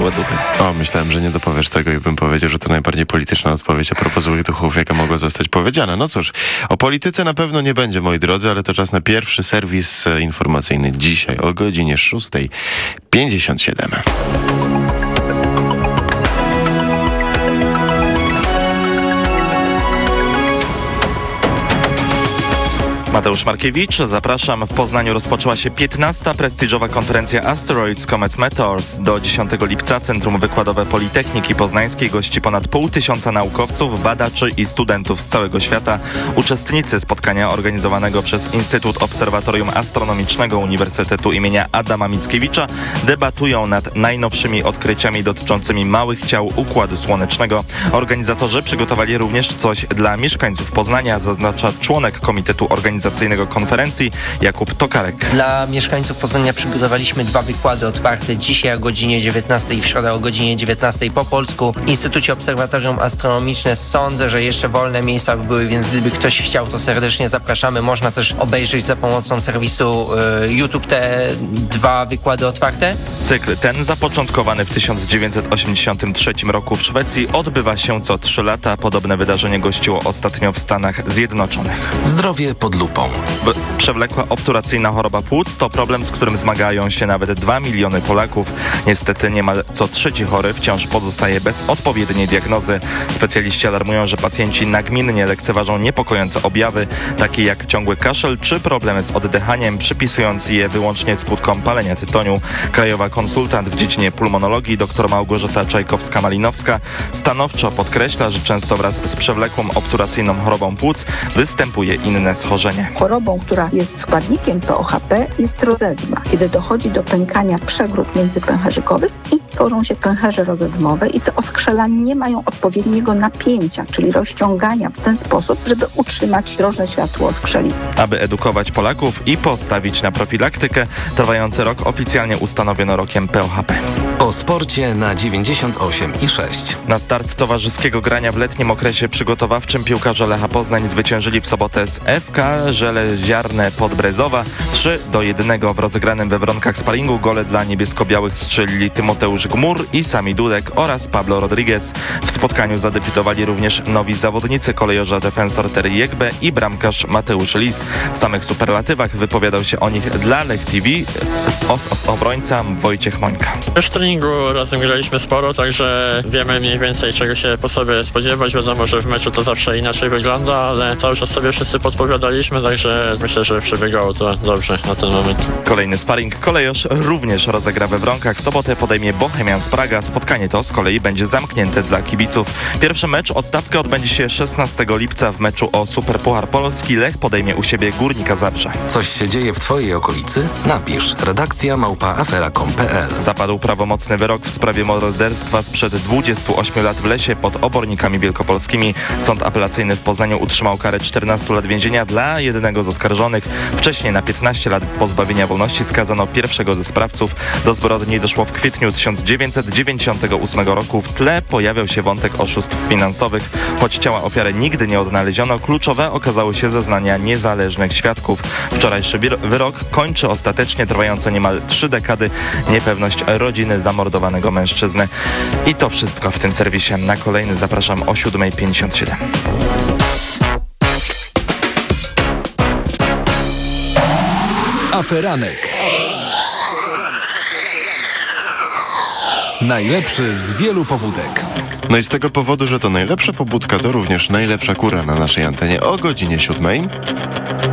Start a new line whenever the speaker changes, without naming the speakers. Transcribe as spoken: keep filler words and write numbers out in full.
duchy.
O, myślałem, że nie dopowiesz tego i bym powiedział, że to najbardziej polityczna odpowiedź a propos złych duchów, jaka mogła zostać powiedziana. No cóż, o polityce na pewno nie będzie, moi drodzy, ale to czas na pierwszy serwis informacyjny dzisiaj o godzinie szóstej pięćdziesiąt siedem.
Mateusz Markiewicz, zapraszam. W Poznaniu rozpoczęła się piętnasta prestiżowa konferencja Asteroids, Comets, Meteors. Do dziesiątego lipca Centrum Wykładowe Politechniki Poznańskiej gości ponad pół tysiąca naukowców, badaczy i studentów z całego świata. Uczestnicy spotkania organizowanego przez Instytut Obserwatorium Astronomicznego Uniwersytetu imienia Adama Mickiewicza debatują nad najnowszymi odkryciami dotyczącymi małych ciał Układu Słonecznego. Organizatorzy przygotowali również coś dla mieszkańców Poznania, zaznacza członek Komitetu Organizacyjnego konferencji Jakub Tokarek.
Dla mieszkańców Poznania przygotowaliśmy dwa wykłady otwarte dzisiaj o godzinie dziewiętnastej i w środę o godzinie dziewiętnastej po polsku. W Instytucie Obserwatorium Astronomiczne sądzę, że jeszcze wolne miejsca były, więc gdyby ktoś chciał, to serdecznie zapraszamy. Można też obejrzeć za pomocą serwisu y, YouTube te dwa wykłady otwarte.
Cykl ten, zapoczątkowany w tysiąc dziewięćset osiemdziesiątym trzecim roku w Szwecji, odbywa się co trzy lata. Podobne wydarzenie gościło ostatnio w Stanach Zjednoczonych.
Zdrowie pod lupą.
B- przewlekła obturacyjna choroba płuc to problem, z którym zmagają się nawet dwa miliony Polaków. Niestety niemal co trzeci chory wciąż pozostaje bez odpowiedniej diagnozy. Specjaliści alarmują, że pacjenci nagminnie lekceważą niepokojące objawy, takie jak ciągły kaszel czy problemy z oddychaniem, przypisując je wyłącznie skutkom palenia tytoniu. Krajowa konsultant w dziedzinie pulmonologii dr Małgorzata Czajkowska-Malinowska stanowczo podkreśla, że często wraz z przewlekłą obturacyjną chorobą płuc występuje inne schorzenie.
Chorobą, która jest składnikiem P O H P, jest rozedma, kiedy dochodzi do pękania przegród międzypęcherzykowych i tworzą się pęcherze rozedmowe i te oskrzela nie mają odpowiedniego napięcia, czyli rozciągania w ten sposób, żeby utrzymać rożne światło oskrzeli.
Aby edukować Polaków i postawić na profilaktykę, trwający rok oficjalnie ustanowiono rokiem P O H P.
O sporcie na dziewięćdziesiąt osiem i sześć.
Na start towarzyskiego grania w letnim okresie przygotowawczym piłkarze Lecha Poznań zwyciężyli w sobotę z F K Żeleziarne Podbrezowa trzy do jednego. W rozegranym we Wronkach sparingu gole dla niebiesko-białych strzelili Tymoteusz Gmur i Sami Dudek oraz Pablo Rodriguez. W spotkaniu zadebiutowali również nowi zawodnicy, kolejorza defensor Terry Jegbe i bramkarz Mateusz Lis. W samych superlatywach wypowiadał się o nich dla Lech T V os, os, obrońca Wojciech Mońka.
Już w treningu razem graliśmy sporo, także wiemy mniej więcej czego się po sobie spodziewać. Wiadomo, że w meczu to zawsze inaczej wygląda, ale cały czas sobie wszyscy podpowiadaliśmy, także myślę, że przebiegało to dobrze na ten moment.
Kolejny sparring kolejorz również rozegra we Wronkach. W sobotę podejmie Bohemians Praga. Spotkanie to z kolei będzie zamknięte dla kibiców. Pierwszy mecz o stawkę odbędzie się szesnastego lipca. W meczu o Superpuchar Polski Lech podejmie u siebie Górnika Zabrze.
Coś się dzieje w twojej okolicy? Napisz redakcja małpa afera kropka com kropka p l.
Zapadł prawomocny wyrok w sprawie morderstwa sprzed dwudziestu ośmiu lat w lesie pod Obornikami Wielkopolskimi. Sąd apelacyjny w Poznaniu utrzymał karę czternastu lat więzienia dla jednego z oskarżonych. Wcześniej na piętnaście lat pozbawienia wolności skazano pierwszego ze sprawców. Do zbrodni doszło w kwietniu tysiąc dziewięćset dziewięćdziesiątego ósmego roku. W tle pojawiał się wątek oszustw finansowych. Choć ciała ofiary nigdy nie odnaleziono, kluczowe okazały się zeznania niezależnych świadków. Wczorajszy wyrok kończy ostatecznie trwającą niemal trzy dekady niepewność rodziny zamordowanego mężczyzny. I to wszystko w tym serwisie. Na kolejny zapraszam o siódma pięćdziesiąt siedem.
Aferanek. Najlepszy z wielu pobudek.
No i z tego powodu, że to najlepsza pobudka, to również najlepsza kura na naszej antenie o godzinie siódmej.